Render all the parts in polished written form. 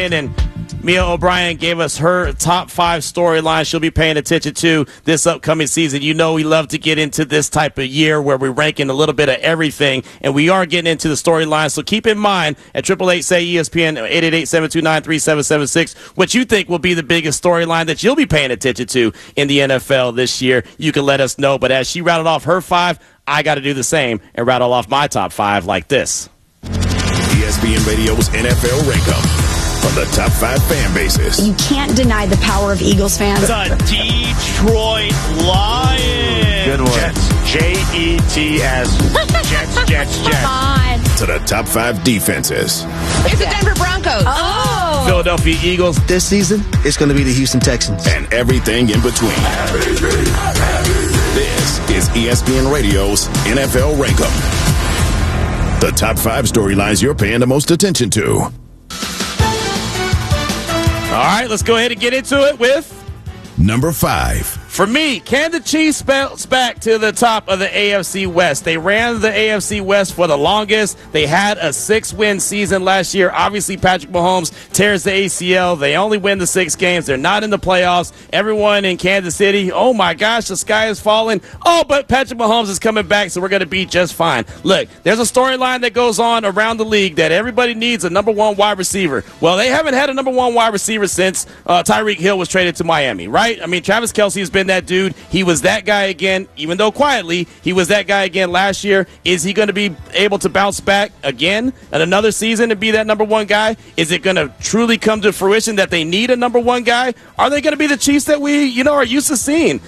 ESPN, and Mia O'Brien gave us her top 5 storylines she'll be paying attention to this upcoming season. You know we love to get into this type of year where we're ranking a little bit of everything, and we are getting into the storylines. So keep in mind at 888-SAY-ESPN, 888-729-3776, what you think will be the biggest storyline that you'll be paying attention to in the NFL this year. You can let us know. But as she rattled off her 5, I got to do the same and rattle off my top 5 like this. ESPN Radio's NFL Rank-Up. From the top 5 fan bases. You can't deny the power of Eagles fans. The Detroit Lions. Good one. Jets. Jets. Jets. Come on. To the top 5 defenses. It's the Denver Broncos. Oh. Philadelphia Eagles. This season, it's going to be the Houston Texans. And everything in between. This is ESPN Radio's NFL Rank-Up. The top 5 storylines you're paying the most attention to. All right, let's go ahead and get into it with number 5. For me, can the Chiefs bounce back to the top of the AFC West? They ran the AFC West for the longest. They had a 6-win season last year. Obviously, Patrick Mahomes tears the ACL. They only win the 6 games. They're not in the playoffs. Everyone in Kansas City, oh my gosh, the sky is falling. Oh, but Patrick Mahomes is coming back, so we're going to be just fine. Look, there's a storyline that goes on around the league that everybody needs a number 1 wide receiver. Well, they haven't had a number 1 wide receiver since Tyreek Hill was traded to Miami, right? I mean, Travis Kelce has been that dude. He was that guy again, even though quietly, he was that guy again last year. Is he going to be able to bounce back again in another season and be that number 1 guy? Is it going to truly come to fruition that they need a number 1 guy? Are they going to be the Chiefs that we, are used to seeing?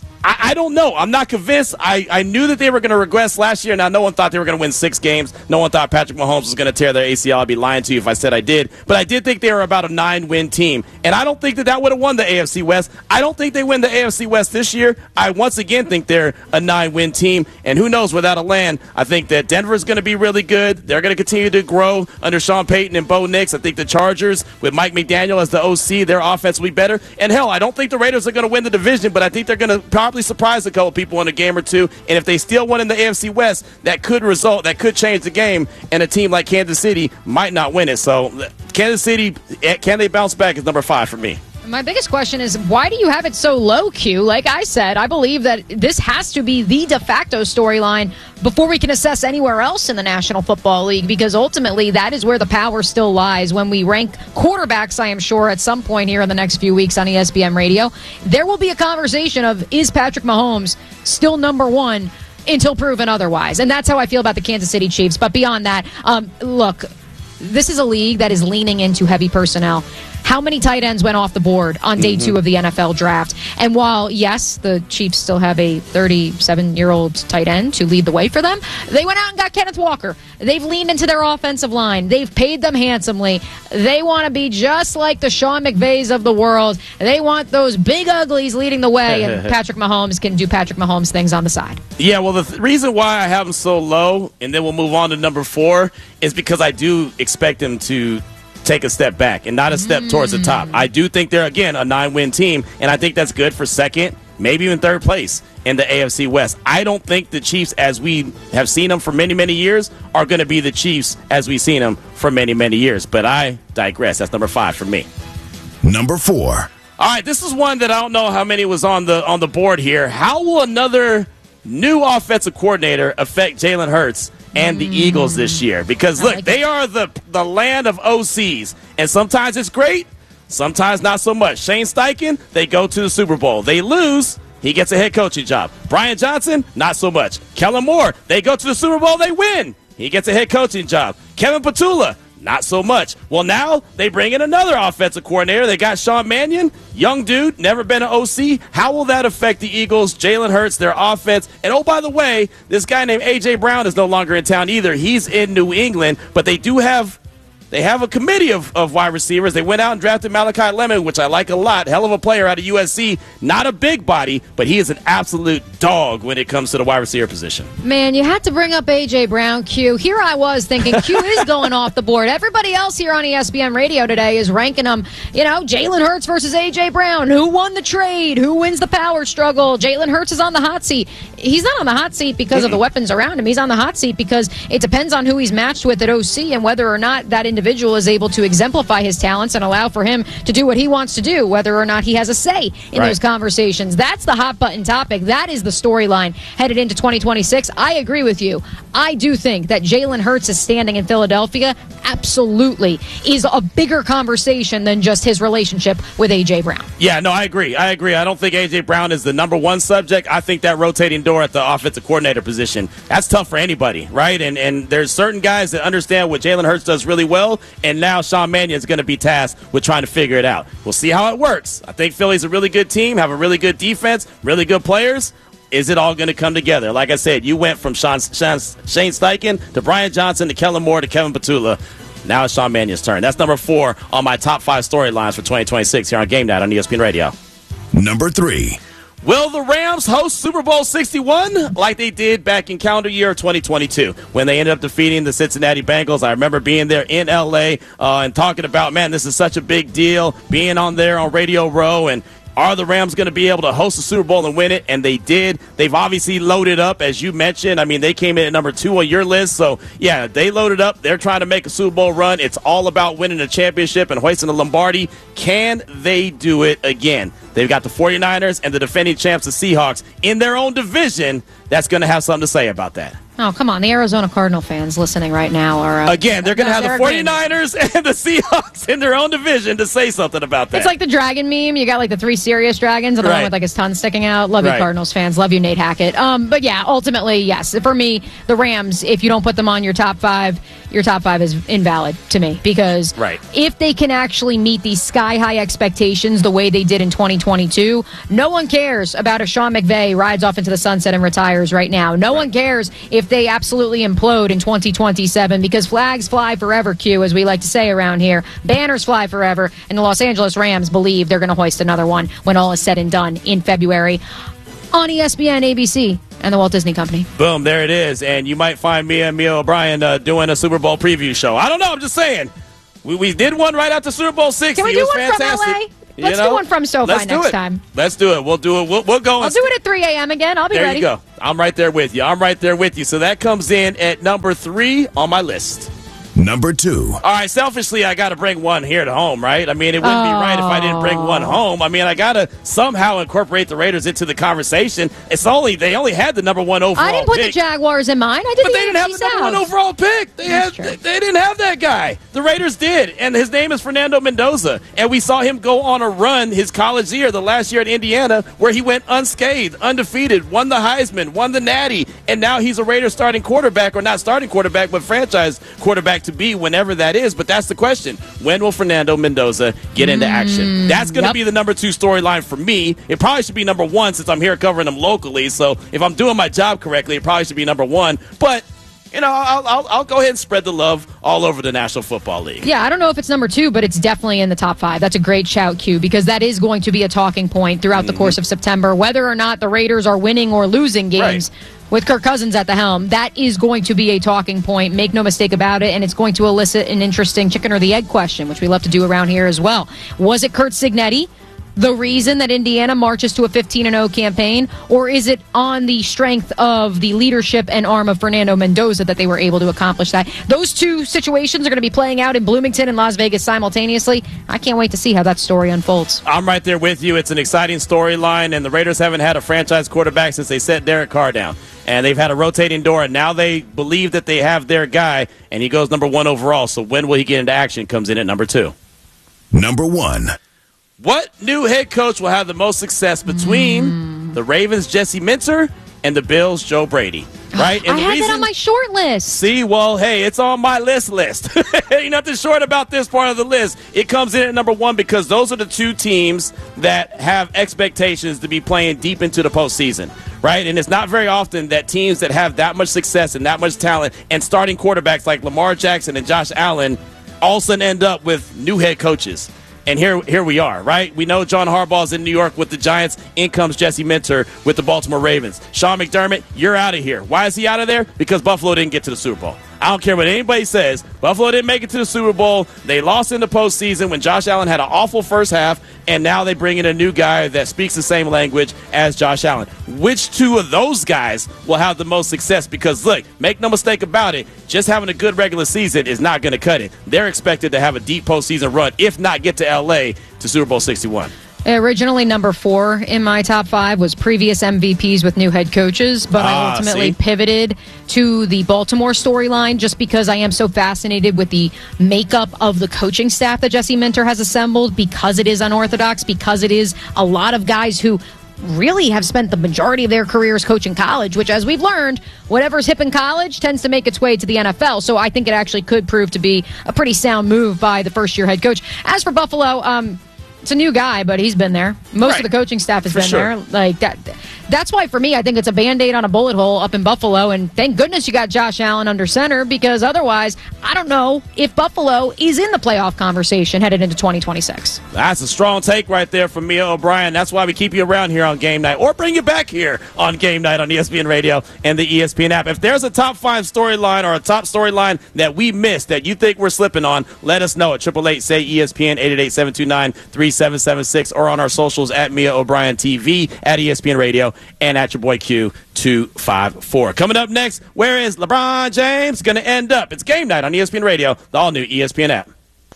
I don't know. I'm not convinced. I knew that they were going to regress last year. Now, no one thought they were going to win 6 games. No one thought Patrick Mahomes was going to tear their ACL. I'd be lying to you if I said I did. But I did think they were about a 9-win team. And I don't think that would have won the AFC West. I don't think they win the AFC West this year. I once again think they're a 9-win team. And who knows, without a land, I think that Denver is going to be really good. They're going to continue to grow under Sean Payton and Bo Nix. I think the Chargers, with Mike McDaniel as the OC, their offense will be better. And hell, I don't think the Raiders are going to win the division, but I think they're going to probably surprise a couple people in a game or two, and if they still win in the AFC West, that could change the game, and a team like Kansas City might not win it. So Kansas City, can they bounce back, is number 5 for me. My biggest question is, why do you have it so low, Q? Like I said, I believe that this has to be the de facto storyline before we can assess anywhere else in the National Football League, because ultimately that is where the power still lies. When we rank quarterbacks, I am sure at some point here in the next few weeks on ESPN Radio, there will be a conversation of, is Patrick Mahomes still number 1 until proven otherwise? And that's how I feel about the Kansas City Chiefs. But beyond that, look, this is a league that is leaning into heavy personnel. How many tight ends went off the board on day 2 of the NFL draft? And while, yes, the Chiefs still have a 37-year-old tight end to lead the way for them, they went out and got Kenneth Walker. They've leaned into their offensive line. They've paid them handsomely. They want to be just like the Sean McVays of the world. They want those big uglies leading the way, and Patrick Mahomes can do Patrick Mahomes things on the side. Yeah, well, the reason why I have them so low, and then we'll move on to number 4, is because I do expect them to take a step back and not a step towards the top. I do think they're, again, a 9-win team, and I think that's good for 2nd, maybe even 3rd place in the AFC West. I don't think the Chiefs, as we have seen them for many, many years, are going to be the Chiefs as we've seen them for many, many years. But I digress. That's number 5 for me. Number 4. All right, this is one that I don't know how many was on the board here. How will another new offensive coordinator affect Jalen Hurts and the Eagles this year? Because, look, they are the land of OCs, and sometimes it's great, sometimes not so much. Shane Steichen, they go to the Super Bowl. They lose, he gets a head coaching job. Brian Johnson, not so much. Kellen Moore, they go to the Super Bowl, they win. He gets a head coaching job. Kevin Patula, not so much. Well, now they bring in another offensive coordinator. They got Sean Mannion, young dude, never been an OC. How will that affect the Eagles, Jalen Hurts, their offense? And, oh, by the way, this guy named A.J. Brown is no longer in town either. He's in New England, but they do have They have a committee of wide receivers. They went out and drafted Malachi Lemon, which I like a lot. Hell of a player out of USC. Not a big body, but he is an absolute dog when it comes to the wide receiver position. Man, you had to bring up A.J. Brown, Q. Here I was thinking Q is going off the board. Everybody else here on ESPN Radio today is ranking them, you know, Jalen Hurts versus A.J. Brown. Who won the trade? Who wins the power struggle? Jalen Hurts is on the hot seat. He's not on the hot seat because of the weapons around him. He's on the hot seat because it depends on who he's matched with at OC and whether or not that individual individual is able to exemplify his talents and allow for him to do what he wants to do, whether or not he has a say in those conversations. That's the hot button topic. That is the storyline headed into 2026. I agree with you. I do think that Jalen Hurts is standing in Philadelphia absolutely is a bigger conversation than just his relationship with A.J. Brown. Yeah, no, I agree. I don't think A.J. Brown is the number one subject. I think that rotating door at the offensive coordinator position, that's tough for anybody, right? And there's certain guys that understand what Jalen Hurts does really well, and now Sean Mannion is going to be tasked with trying to figure it out. We'll see how it works. I think Philly's a really good team, have a really good defense, really good players. Is it all going to come together? Like I said, you went from Shane Steichen to Brian Johnson to Kellen Moore to Kevin Petula. Now it's Sean Mannion's turn. That's number 4 on my top 5 storylines for 2026 here on Game Night on ESPN Radio. Number 3. Will the Rams host Super Bowl 61 like they did back in calendar year 2022 when they ended up defeating the Cincinnati Bengals? I remember being there in L.A. And talking about, man, this is such a big deal, being on there on Radio Row, and are the Rams going to be able to host the Super Bowl and win it? And they did. They've obviously loaded up, as you mentioned. I mean, they came in at number 2 on your list. So, yeah, they loaded up. They're trying to make a Super Bowl run. It's all about winning a championship and hoisting the Lombardi. Can they do it again? They've got the 49ers and the defending champs, the Seahawks, in their own division. That's going to have something to say about that. Oh, come on. The Arizona Cardinal fans listening right now are... Again, they're going to have the 49ers and the Seahawks in their own division to say something about that. It's like the dragon meme. You got like the 3 serious dragons and the one with like his tongue sticking out. Love you, Cardinals fans. Love you, Nate Hackett. But yeah, ultimately, yes. For me, the Rams, if you don't put them on your top 5, your top 5 is invalid to me. Because if they can actually meet these sky-high expectations the way they did in 2022, no one cares about if Sean McVay rides off into the sunset and retires right now. No one cares if they absolutely implode in 2027 because flags fly forever, Q, as we like to say around here. Banners fly forever, and the Los Angeles Rams believe they're going to hoist another one when all is said and done in February on ESPN, ABC, and the Walt Disney Company. Boom, there it is. And you might find me and Mia O'Brien doing a Super Bowl preview show. I don't know, I'm just saying. We did one right after Super Bowl 60. Can we do one from LA? Let's do one from SoFi next time. Let's do it. We'll do it. We'll go. I'll do it at 3 a.m. again. I'll be ready. There you go. I'm right there with you. So that comes in at number 3 on my list. Number 2. All right, selfishly, I got to bring one here to home, right? I mean, it wouldn't be right if I didn't bring one home. I mean, I got to somehow incorporate the Raiders into the conversation. They only had the number 1 overall pick. I didn't put the Jaguars in mine. I did, but they didn't have the number 1 overall pick. They didn't have that guy. The Raiders did, and his name is Fernando Mendoza. And we saw him go on a run his college year, the last year at Indiana, where he went unscathed, undefeated, won the Heisman, won the Natty, and now he's a Raiders starting quarterback, or not starting quarterback, but franchise quarterback to be whenever that is. But that's the question. When will Fernando Mendoza get into action? That's going to be the number 2 storyline for me. It probably should be number 1 since I'm here covering them locally. So if I'm doing my job correctly, it probably should be number 1. But you know, I'll go ahead and spread the love all over the National Football League. Yeah, I don't know if it's number 2, but it's definitely in the top 5. That's a great shout, Q, because that is going to be a talking point throughout the course of September. Whether or not the Raiders are winning or losing games with Kirk Cousins at the helm, that is going to be a talking point. Make no mistake about it, and it's going to elicit an interesting chicken or the egg question, which we love to do around here as well. Was it Curt Cignetti the reason that Indiana marches to a 15-0 campaign, or is it on the strength of the leadership and arm of Fernando Mendoza that they were able to accomplish that? Those two situations are going to be playing out in Bloomington and Las Vegas simultaneously. I can't wait to see how that story unfolds. I'm right there with you. It's an exciting storyline, and the Raiders haven't had a franchise quarterback since they set Derek Carr down. And they've had a rotating door, and now they believe that they have their guy, and he goes number 1 overall. So when will he get into action? Comes in at number 2. Number 1. What new head coach will have the most success between the Ravens' Jesse Minter and the Bills' Joe Brady? Right? And I had that on my short list. See, well, hey, it's on my list. Ain't nothing short about this part of the list. It comes in at number 1 because those are the 2 teams that have expectations to be playing deep into the postseason, right? And it's not very often that teams that have that much success and that much talent and starting quarterbacks like Lamar Jackson and Josh Allen all of a sudden end up with new head coaches. And here we are, right? We know John Harbaugh's in New York with the Giants. In comes Jesse Minter with the Baltimore Ravens. Sean McDermott, you're out of here. Why is he out of there? Because Buffalo didn't get to the Super Bowl. I don't care what anybody says. Buffalo didn't make it to the Super Bowl. They lost in the postseason when Josh Allen had an awful first half, and now they bring in a new guy that speaks the same language as Josh Allen. Which two of those guys will have the most success? Because, look, make no mistake about it, just having a good regular season is not going to cut it. They're expected to have a deep postseason run, if not get to L.A. to Super Bowl 61. Originally, number 4 in my top 5 was previous MVPs with new head coaches, but I ultimately pivoted to the Baltimore storyline just because I am so fascinated with the makeup of the coaching staff that Jesse Minter has assembled, because it is unorthodox, because it is a lot of guys who really have spent the majority of their careers coaching college, which, as we've learned, whatever's hip in college tends to make its way to the NFL. So I think it actually could prove to be a pretty sound move by the first-year head coach. As for Buffalo, it's a new guy, but he's been there. Most of the coaching staff has been there. Like that. That's why, for me, I think it's a Band-Aid on a bullet hole up in Buffalo. And thank goodness you got Josh Allen under center, because otherwise, I don't know if Buffalo is in the playoff conversation headed into 2026. That's a strong take right there from Mia O'Brien. That's why we keep you around here on Game Night, or bring you back here on Game Night on ESPN Radio and the ESPN app. If there's a top 5 storyline or a top storyline that we missed that you think we're slipping on, let us know at 888-SAY-ESPN, 888-729-3776, or on our socials at Mia O'Brien TV, at ESPN Radio, and at your boy Q254. Coming up next, where is LeBron James going to end up? It's Game Night on ESPN Radio, the all-new ESPN app.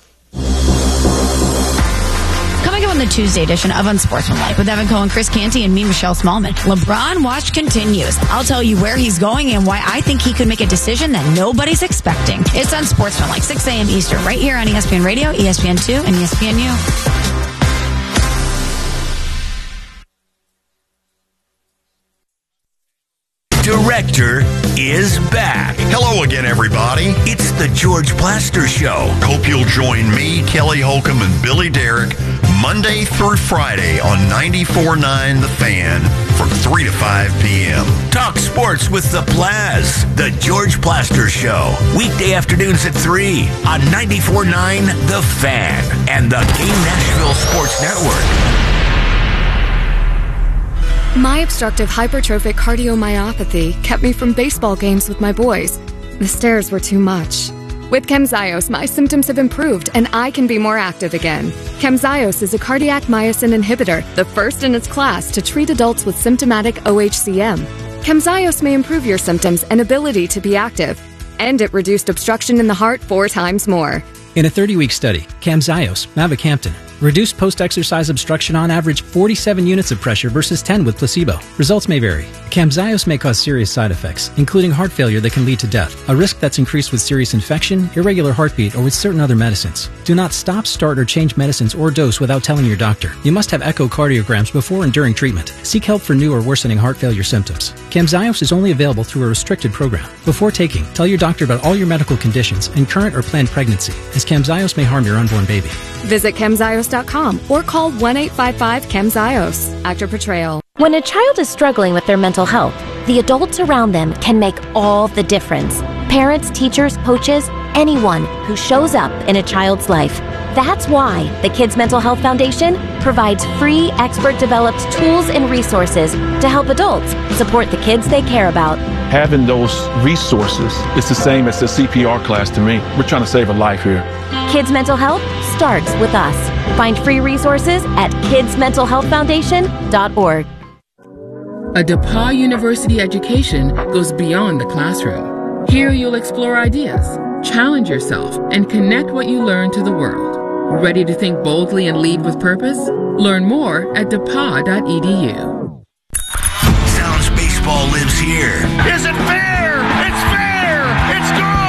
Coming up on the Tuesday edition of Unsportsmanlike with Evan Cohen, Chris Canty, and me, Michelle Smallman. LeBron watch continues. I'll tell you where he's going and why I think he could make a decision that nobody's expecting. It's Unsportsmanlike, 6 a.m. Eastern, right here on ESPN Radio, ESPN2, and ESPNU. Director is back. Hello again, everybody. It's the George Plaster Show. Hope you'll join me, Kelly Holcomb, and Billy Derrick Monday through Friday on 94.9 The Fan from 3 to 5 p.m. Talk sports with the Plaz. The George Plaster Show. Weekday afternoons at 3 on 94.9 The Fan and the Game Nashville Sports Network. My obstructive hypertrophic cardiomyopathy kept me from baseball games with my boys. The stairs were too much. With Camzyos, my symptoms have improved and I can be more active again. Camzyos is a cardiac myosin inhibitor, the first in its class to treat adults with symptomatic OHCM. Camzyos may improve your symptoms and ability to be active, and it reduced obstruction in the heart 4 times more. In a 30-week study, Camzyos, mavacamten, reduced post-exercise obstruction on average 47 units of pressure versus 10 with placebo. Results may vary. Camzyos may cause serious side effects, including heart failure that can lead to death, a risk that's increased with serious infection, irregular heartbeat, or with certain other medicines. Do not stop, start, or change medicines or dose without telling your doctor. You must have echocardiograms before and during treatment. Seek help for new or worsening heart failure symptoms. Camzyos is only available through a restricted program. Before taking, tell your doctor about all your medical conditions and current or planned pregnancy, as Camzyos may harm your unborn baby. Visit Camzyos.com or call 1-855-CAMZYOS. Actor portrayal. When a child is struggling with their mental health, the adults around them can make all the difference. Parents, teachers, coaches, anyone who shows up in a child's life. That's why the Kids Mental Health Foundation provides free, expert-developed tools and resources to help adults support the kids they care about. Having those resources is the same as the CPR class to me. We're trying to save a life here. Kids Mental Health starts with us. Find free resources at kidsmentalhealthfoundation.org. A DePauw University education goes beyond the classroom. Here you'll explore ideas, challenge yourself, and connect what you learn to the world. Ready to think boldly and lead with purpose? Learn more at depaw.edu. Sounds baseball lives here. Is it fair?